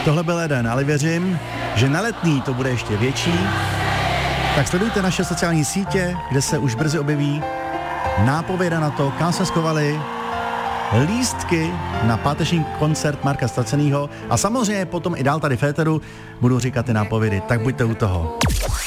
Tohle byl jeden, ale věřím, že na Letný to bude ještě větší. Tak sledujte naše sociální sítě, kde se už brzy objeví nápověda na to, kam jsme schovali lístky na páteční koncert Marka Stracenýho a samozřejmě potom i dál tady v éteru budu říkat ty nápovědy, tak buďte u toho.